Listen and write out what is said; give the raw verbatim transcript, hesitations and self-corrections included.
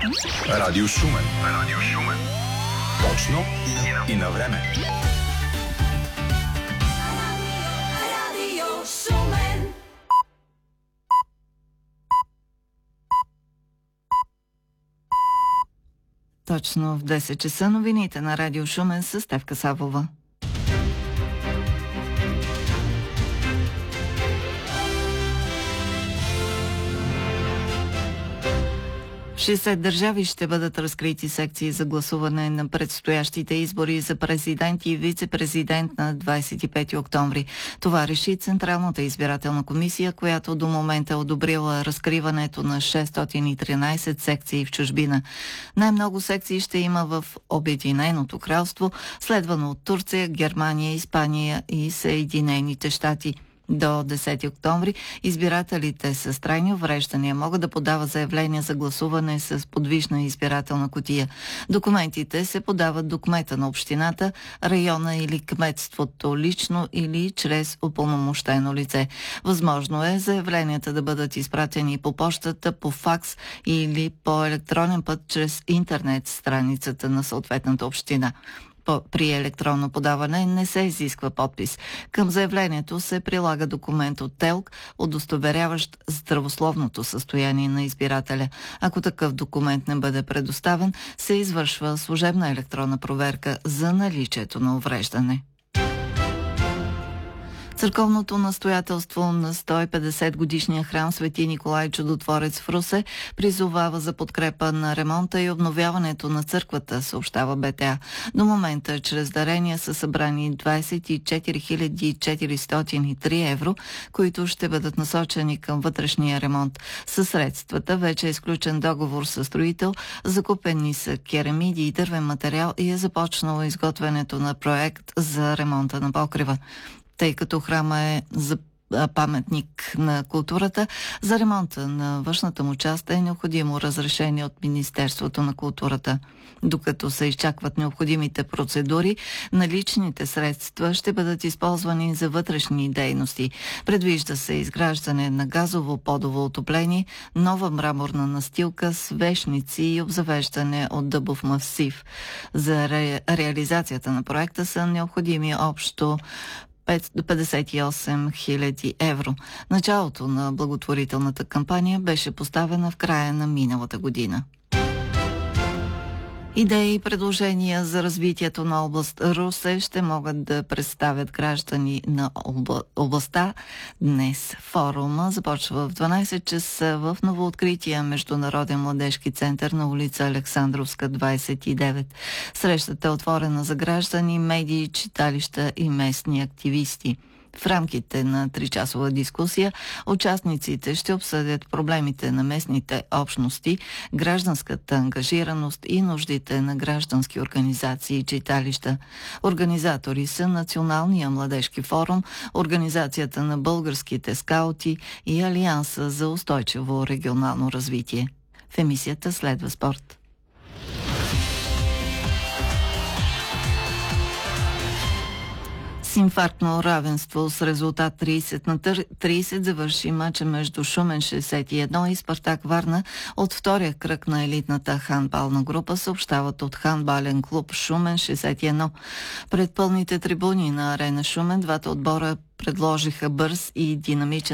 Радио Шумен. Радио Шумен. Точно и на, и на време. Радио Шумен. Точно в десет часа новините на Радио Шумен с Стефка Савова. В шестдесет държави ще бъдат разкрити секции за гласуване на предстоящите избори за президент и вице-президент на двадесет и пети октомври. Това реши Централната избирателна комисия, която до момента е одобрила разкриването на шестстотин и тринадесет секции в чужбина. Най-много секции ще има в Обединеното кралство, следвано от Турция, Германия, Испания и Съединените щати. До десети октомври избирателите с трайни увреждания могат да подават заявления за гласуване с подвижна избирателна кутия. Документите се подават до кмета на общината, района или кметството лично или чрез упълномощено лице. Възможно е заявленията да бъдат изпратени по пощата, по факс или по електронен път чрез интернет страницата на съответната община. При електронно подаване не се изисква подпис. Към заявлението се прилага документ от ТЕЛК, удостоверяващ здравословното състояние на избирателя. Ако такъв документ не бъде предоставен, се извършва служебна електронна проверка за наличието на увреждане. Църковното настоятелство на сто и петдесет годишния храм Свети Николай Чудотворец в Русе призовава за подкрепа на ремонта и обновяването на църквата, съобщава БТА. До момента чрез дарения са събрани двадесет и четири хиляди четиристотин и три евро, които ще бъдат насочени към вътрешния ремонт. Със средствата вече е изключен договор с строител, закупени са керамиди и дървен материал и е започнало изготвянето на проект за ремонта на покрива. Тъй като храма е за паметник на културата, за ремонта на външната му част е необходимо разрешение от Министерството на културата. Докато се изчакват необходимите процедури, наличните средства ще бъдат използвани за вътрешни дейности. Предвижда се изграждане на газово подово отопление, нова мраморна настилка, свещници и обзавеждане от дъбов масив. За ре... реализацията на проекта са необходими общо петдесет и осем хиляди евро. Началото на благотворителната кампания беше поставена в края на миналата година. Идеи и предложения за развитието на област Русе ще могат да представят граждани на обла... областта днес. Форума започва в дванадесет часа в новооткрития Международен младежки център на улица Александровска, двадесет и девет. Срещата е отворена за граждани, медии, читалища и местни активисти. В рамките на тричасова дискусия участниците ще обсъдят проблемите на местните общности, гражданската ангажираност и нуждите на граждански организации и читалища. Организатори са Националния младежки форум, Организацията на българските скаути и Алианса за устойчиво регионално развитие. В емисията следва спорт. С инфарктно равенство с резултат тридесет на тридесет завърши мача между Шумен шестдесет и едно и Спартак Варна от втория кръг на елитната хандбална група, съобщават от хандбален клуб Шумен шестдесет и едно. Пред пълните трибуни на арена Шумен двата отбора предложиха бърз и динамичен